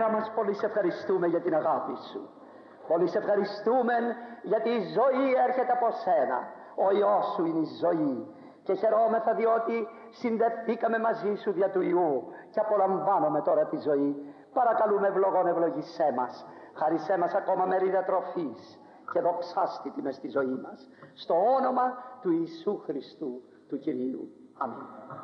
Πατέρα μας, πολύ σε ευχαριστούμε για την αγάπη σου. Πολύ σε ευχαριστούμε γιατί η ζωή έρχεται από σένα. Ο Υιός σου είναι η ζωή. Και χαιρόμεθα διότι συνδεθήκαμε μαζί σου δια του Υιού και απολαμβάνουμε τώρα τη ζωή. Παρακαλούμε ευλογών, ευλογήσέ μας. Χάρισέ μας ακόμα μερίδα τροφής και δοξάστη τη μες στη ζωή μας. Στο όνομα του Ιησού Χριστού, του Κυρίου. Αμήν.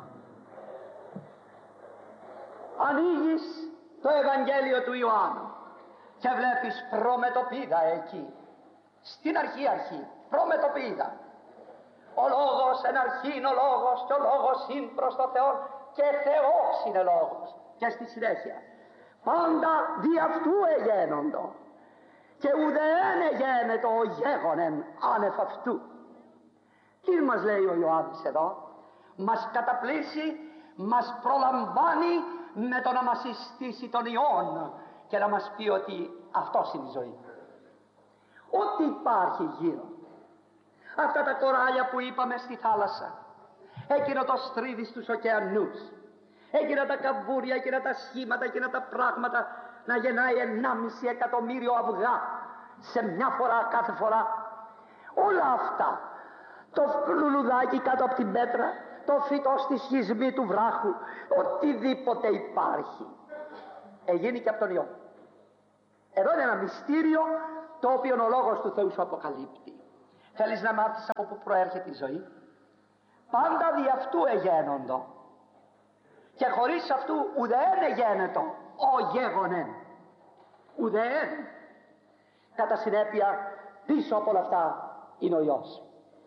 Ανοίγεις το Ευαγγέλιο του Ιωάννου και βλέπεις προμετωπίδα εκεί. Στην αρχή, προμετωπίδα. Ο λόγος εν αρχήν ο λόγος και ο λόγος είναι προς το Θεό και Θεός είναι λόγος. Και στη συνέχεια πάντα δι' αυτού εγένοντο και ουδέν εγένετο ο γέγονεν άνευ αυτού. Τι μας λέει ο Ιωάννης εδώ? Μας καταπλήσει, μας προλαμβάνει με το να μας συστήσει τον Υιόν και να μας πει ότι αυτός είναι η ζωή. Ό,τι υπάρχει γύρω, αυτά τα κοράλια που είπαμε στη θάλασσα, εκείνο το στρίδι στους ωκεανούς, εκείνα τα καβούρια, εκείνα τα σχήματα, εκείνα τα πράγματα, να γεννάει 1,5 εκατομμύριο αυγά σε μια φορά, κάθε φορά, όλα αυτά, το λουλουδάκι κάτω από την πέτρα, το φυτό στη σχισμή του βράχου, οτιδήποτε υπάρχει, έγινε και από τον Υιό. Εδώ είναι ένα μυστήριο το οποίο ο λόγος του Θεού σου αποκαλύπτει. Θέλεις να μάθεις από πού προέρχεται η ζωή? Πάντα δι' αυτού εγένοντο και χωρίς αυτού ουδέν εγένετο ο γέγονεν. Ουδέν. Κατά συνέπεια πίσω από όλα αυτά είναι ο Υιός.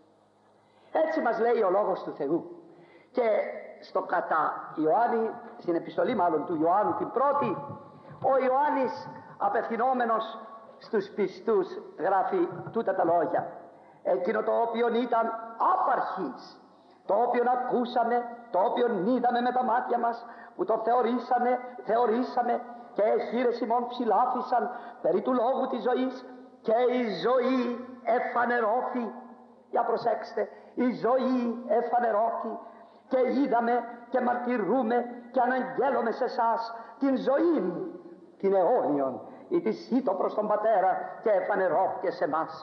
Έτσι μας λέει ο λόγος του Θεού. Και στο κατά Ιωάννη, στην επιστολή μάλλον του Ιωάννου την πρώτη, ο Ιωάννης απευθυνόμενος στους πιστούς γράφει τούτα τα λόγια. Εκείνο το οποίο ήταν άπαρχης, το οποίο ακούσαμε, το οποίο είδαμε με τα μάτια μας, που το θεωρήσαμε και χείλες ημών ψηλάφισαν περί του λόγου της ζωής, και η ζωή εφανερώθη. Για προσέξτε, η ζωή εφανερώθη και είδαμε και μαρτυρούμε και αναγγέλουμε σε εσάς την ζωή, την αιώνιον, η της ήτο προς τον Πατέρα και εφανερώθηκε σε εμάς.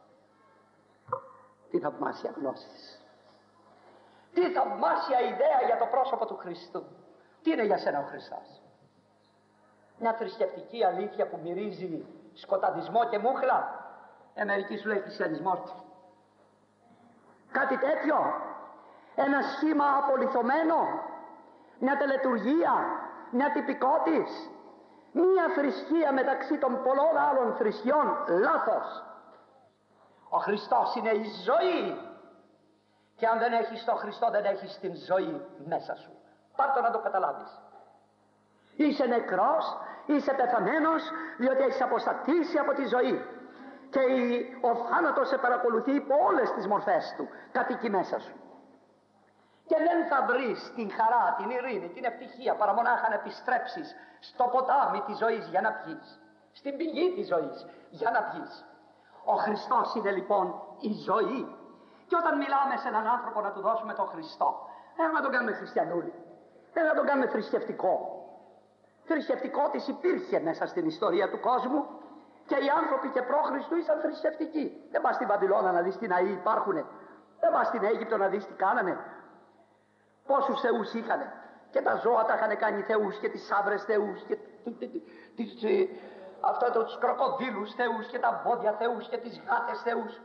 Τι θαυμάσια γνώση, τι θαυμάσια ιδέα για το πρόσωπο του Χριστού. Τι είναι για σένα ο Χριστός? Μια θρησκευτική αλήθεια που μυρίζει σκοταδισμό και μούχλα? Μερικοί σου λέει χριστιανισμός. Κάτι τέτοιο? Ένα σχήμα απολιθωμένο? Μια τελετουργία? Μια τυπικότης? Μια θρησκεία μεταξύ των πολλών άλλων θρησκειών? Λάθος. Ο Χριστός είναι η ζωή. Και αν δεν έχεις τον Χριστό, δεν έχεις την ζωή μέσα σου. Πάρ' το να το καταλάβεις. Είσαι νεκρός, είσαι πεθαμένος, διότι έχεις αποστατήσει από τη ζωή. Και ο θάνατος σε παρακολουθεί υπό όλες τις μορφές του. Κατοικεί μέσα σου. Και δεν θα βρεις την χαρά, την ειρήνη, την ευτυχία παρά μονάχα να επιστρέψεις στο ποτάμι της ζωής για να πιείς. Στην πηγή της ζωής για να πιείς. Ο Χριστός είναι λοιπόν η ζωή. Και όταν μιλάμε σε έναν άνθρωπο να του δώσουμε τον Χριστό, δεν να τον κάνουμε χριστιανούλη, δεν να τον κάνουμε θρησκευτικό. Θρησκευτικό της υπήρχε μέσα στην ιστορία του κόσμου και οι άνθρωποι και προ-Χριστού ήσαν θρησκευτικοί. Δεν πας στην Βαβυλώνα να δεις τι ναοί υπάρχουνε, δεν πας στην Αίγυπτο να δεις τι κάνανε, πόσους θεούς είχανε. Και τα ζώα τα είχαν κάνει θεούς και τις σαύρες θεούς και αυτά τους κροκοδίλους θεούς και τα βόδια θεούς και τις γάτες θεούς.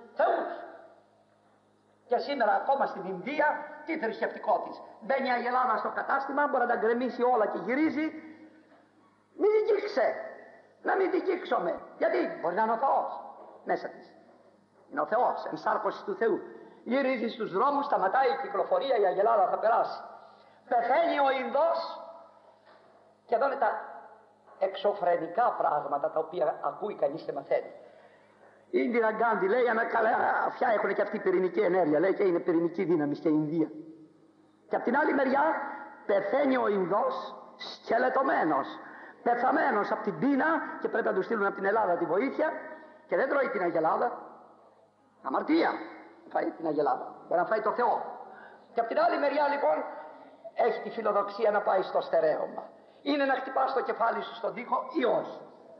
Και σήμερα ακόμα στην Ινδία τι θρησκευτικό της? Μπαίνει η Αγελάδα στο κατάστημα, μπορεί να τα γκρεμίσει όλα και γυρίζει. Μην δικήξε, να μην δικήξουμε. Γιατί μπορεί να είναι ο Θεός μέσα της. Είναι ο Θεός, ενσάρκωση του Θεού. Γυρίζει στους δρόμους, σταματάει η κυκλοφορία, η Αγελάδα θα περάσει. Πεθαίνει ο Ινδός. Και εδώ είναι τα εξωφρενικά πράγματα τα οποία ακούει κανείς και μαθαίνει. Η Ινδίρα Γκάντι λέει, αυτιά έχουν και αυτή πυρηνική ενέργεια, λέει, και είναι πυρηνική δύναμη και η Ινδία. Και από την άλλη μεριά πεθαίνει ο Ινδός σκελετωμένος, πεθαμένος από την πείνα, και πρέπει να του στείλουν από την Ελλάδα τη βοήθεια, και δεν τρώει την Αγελάδα. Αμαρτία φάει την Αγελάδα, μπορεί να φάει το Θεό. Και από την άλλη μεριά λοιπόν έχει τη φιλοδοξία να πάει στο στερέωμα. Είναι να χτυπάς το κεφάλι σου στον τοίχο ή όχι?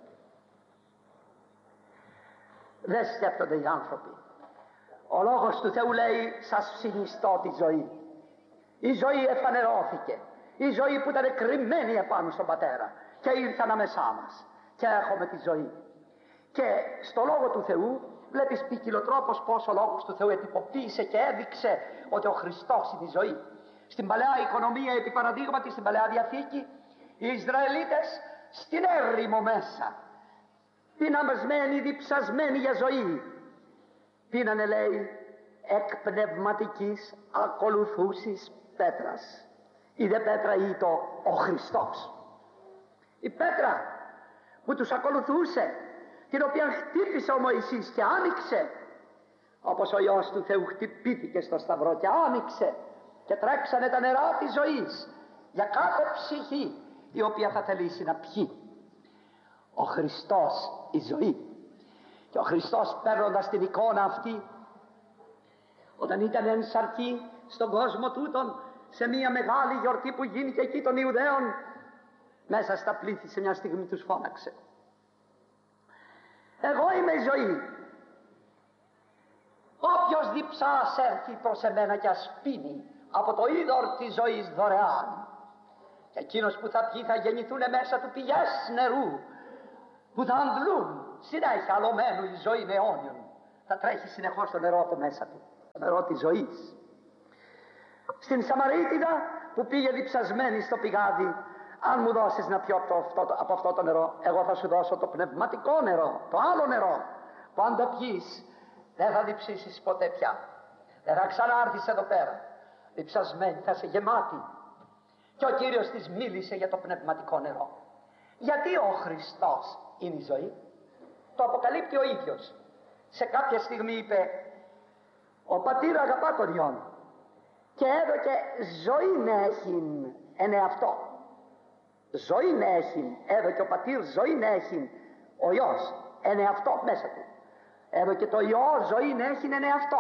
Δεν σκέπτονται οι άνθρωποι. Ο λόγος του Θεού λέει, σας συνιστώ τη ζωή. Η ζωή εφανερώθηκε. Η ζωή που ήταν κρυμμένη επάνω στον Πατέρα και ήρθε ανάμεσά μας και έχουμε τη ζωή. Και στο Λόγο του Θεού βλέπεις ποικιλοτρόπως πως ο Λόγος του Θεού ετυποποίησε και έδειξε ότι ο Χριστός είναι η ζωή. Στην Παλαιά Οικονομία, επί παραδείγματι, στην Παλαιά Διαθήκη, οι Ισραηλίτες στην έρημο μέσα, πεινασμένοι, διψασμένοι για ζωή, πίνανε, λέει, εκ πνευματικής ακολουθούσης πέτρας. Η δε πέτρα ήτο ο Χριστός. Η πέτρα που τους ακολουθούσε, την οποία χτύπησε ο Μωυσής και άνοιξε, όπως ο Υιός του Θεού χτυπήθηκε στο Σταυρό και άνοιξε και τρέξανε τα νερά της ζωής για κάθε ψυχή η οποία θα θελήσει να πιει. Ο Χριστός η ζωή. Και ο Χριστός, παίρνοντας την εικόνα αυτή, όταν ήταν εν σαρκή στον κόσμο τούτον, σε μια μεγάλη γιορτή που γίνηκε εκεί των Ιουδαίων, μέσα στα πλήθη σε μια στιγμή τους φώναξε, εγώ είμαι η ζωή. Όποιος διψάς έρθει προς εμένα και ας πίνει από το είδωρ της ζωής δωρεάν. Και εκείνος που θα πιει θα γεννηθούν μέσα του πηγές νερού που θα αντλούν συνέχεια αλωμένου η ζωή αιώνιων. Θα τρέχει συνεχώς το νερό από μέσα του, το νερό της ζωής. Στην Σαμαρίτιδα που πήγε διψασμένη στο πηγάδι, αν μου δώσεις να πιω από αυτό το νερό, εγώ θα σου δώσω το πνευματικό νερό, το άλλο νερό, που αν το πιείς δεν θα διψήσεις ποτέ πια. Δεν θα ξανάρθεις εδώ πέρα. Διψασμένη, θα είσαι γεμάτη. Και ο Κύριος της μίλησε για το πνευματικό νερό. Γιατί ο Χριστός είναι η ζωή. Το αποκαλύπτει ο ίδιος. Σε κάποια στιγμή είπε, ο Πατήρ αγαπά τον Υιόν και έδωκε ζωήν έχειν εν εαυτό. Ζωήν έχειν, έδωκε ο Πατήρ ζωήν έχειν ο Υιός εν εαυτό μέσα του. Έδωκε το Υιό ζωήν έχειν εν εαυτό.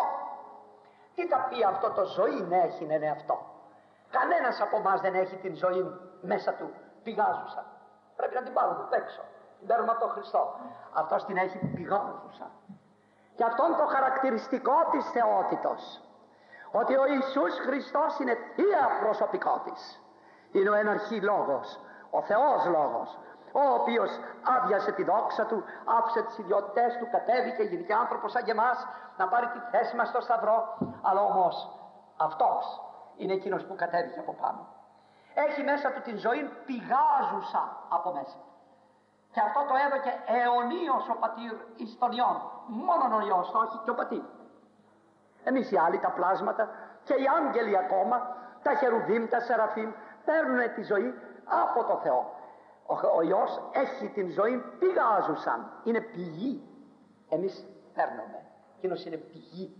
Τι θα πει αυτό το ζωήν έχειν εν εαυτό? Κανένας από εμάς δεν έχει την ζωή μέσα του πηγάζουσα. Πρέπει να την πάρουμε απ' έξω. Την παίρνουμε από τον Χριστό. Αυτός την έχει πηγάζουσα. Και αυτόν το χαρακτηριστικό της θεότητος, ότι ο Ιησούς Χριστός είναι θεία προσωπικότης. Είναι ο εναρχή λόγος, ο Θεός λόγος, ο οποίος άδειασε τη δόξα του, άφησε τις ιδιότητές του, κατέβηκε, γεννήκε άνθρωπος σαν και εμάς, να πάρει τη θέση μας στο Σταυρό. Αλλά όμως αυτός είναι εκείνος που κατέβηκε από πάνω. Έχει μέσα του την ζωή πηγάζουσα από μέσα. Και αυτό το έδωκε αιωνίως ο Πατήρ εις τον Υιόν. Μόνον ο Υιός το έχει και ο Πατήρ. Εμείς οι άλλοι, τα πλάσματα και οι άγγελοι ακόμα, τα χερουβίμ, τα σεραφείμ, παίρνουν τη ζωή από το Θεό. Ο Υιός έχει την ζωή πηγάζουσαν. Είναι πηγή. Εμείς παίρνουμε. Εκείνος είναι πηγή.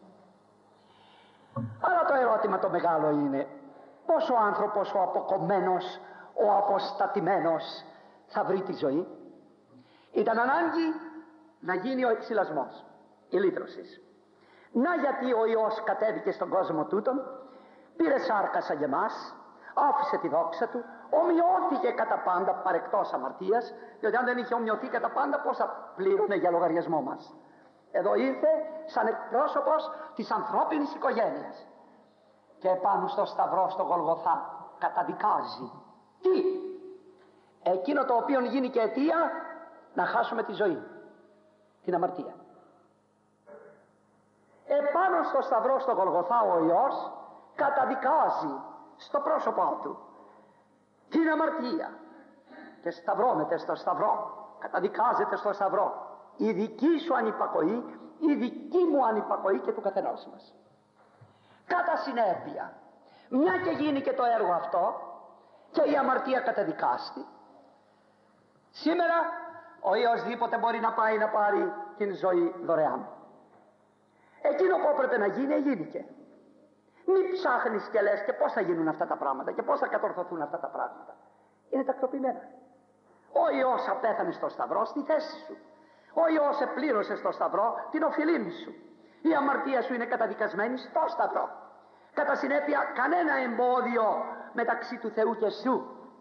Αλλά το ερώτημα το μεγάλο είναι, πώς ο άνθρωπος ο αποκομμένος, ο αποστατημένος θα βρει τη ζωή? Ήταν ανάγκη να γίνει ο εξυλασμός, η λύτρωση. Να γιατί ο Υιός κατέβηκε στον κόσμο τούτον, πήρε σάρκα σαν και εμάς, άφησε τη δόξα του, ομοιώθηκε κατά πάντα παρεκτός αμαρτίας, διότι αν δεν είχε ομοιωθεί κατά πάντα, πώς θα πλήρωνε για λογαριασμό μας? Εδώ ήρθε σαν εκπρόσωπος της ανθρώπινης οικογένειας και επάνω στο Σταυρό, στο Γολγοθά, καταδικάζει τι? Εκείνο το οποίο γίνει και αιτία να χάσουμε τη ζωή, την αμαρτία. Επάνω στο Σταυρό, στο Γολγοθά, ο Υιός καταδικάζει στο πρόσωπό του την αμαρτία και σταυρώμεται στο Σταυρό, καταδικάζεται στο Σταυρό η δική σου ανυπακοή, η δική μου ανυπακοή και του καθενός μας. Κατά συνέπεια, μια και γίνει και το έργο αυτό και η αμαρτία καταδικάστη, σήμερα ο Υιοσδήποτε μπορεί να πάει να πάρει την ζωή δωρεάν. Εκείνο που έπρεπε να γίνει, γίνηκε. Μην ψάχνεις και λες και πώς θα γίνουν αυτά τα πράγματα και πώς θα κατορθωθούν αυτά τα πράγματα. Είναι τακτοποιημένα. Ο Υιός απέθανε στο Σταυρό στη θέση σου. Ο Υιός επλήρωσε στο Σταυρό την οφειλή σου. Η αμαρτία σου είναι καταδικασμένη στο Σταυρό. Κατά συνέπεια, κανένα εμπόδιο μεταξύ του Θεού και σου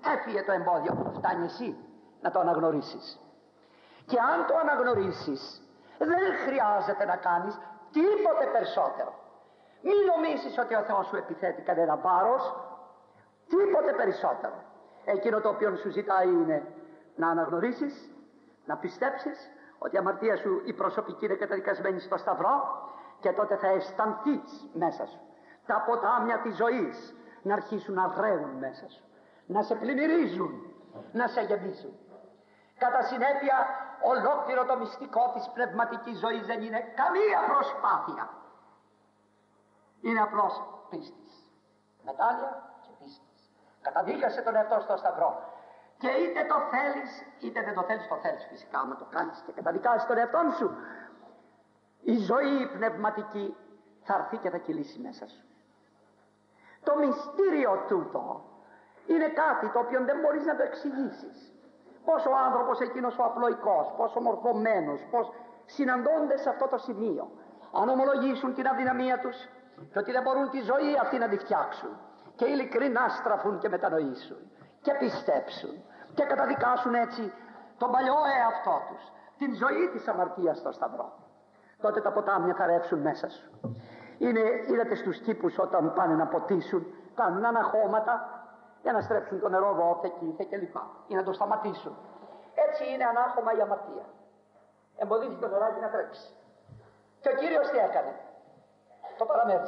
Έφυγε το εμπόδιο. Φτάνει εσύ να το αναγνωρίσεις. Και αν το αναγνωρίσεις, δεν χρειάζεται να κάνεις τίποτε περισσότερο. Μην νομίζεις ότι ο Θεός σου επιθέτει κανένα βάρος, τίποτε περισσότερο. Εκείνο το οποίο σου ζητάει είναι να αναγνωρίσεις, να πιστέψεις ότι η αμαρτία σου η προσωπική είναι καταδικασμένη στο Σταυρό, και τότε θα αισθανθείς μέσα σου τα ποτάμια της ζωής να αρχίσουν να ρέουν μέσα σου, να σε πλημμυρίζουν, να σε γεμίζουν. Κατά συνέπεια, ολόκληρο το μυστικό της πνευματικής ζωής δεν είναι καμία προσπάθεια. Είναι απλώς πίστης. Μετάνοια και πίστης. Καταδίκασε τον εαυτό στο Σταυρό. Και είτε το θέλεις, είτε δεν το θέλεις φυσικά. Άμα το κάνεις και καταδικάσεις τον εαυτό σου, η ζωή πνευματική θα έρθει και θα κυλήσει μέσα σου. Το μυστήριο τούτο είναι κάτι το οποίο δεν μπορείς να το εξηγήσεις. Πώς ο άνθρωπος εκείνος ο απλοϊκός, πώς ο μορφωμένος, πώς συναντώνται σε αυτό το σημείο, αν ομολογήσουν την αδυναμία τους και ότι δεν μπορούν τη ζωή αυτή να τη φτιάξουν, και ειλικρινά στραφούν και μετανοήσουν και πιστέψουν και καταδικάσουν έτσι τον παλιό εαυτό τους, την ζωή της αμαρτίας στο Σταυρό, τότε τα ποτάμια θα ρεύσουν μέσα σου. Είδατε στους κήπους όταν πάνε να ποτίσουν, κάνουν αναχώματα για να στρέψουν το νερό δόθε και ήρθε και λοιπά, ή να το σταματήσουν. Έτσι είναι ανάχωμα η αμαρτία. Εμποδίζει το νεράκι να τρέξει. Και ο Κύριος τι έκανε? Το παραμέρισε.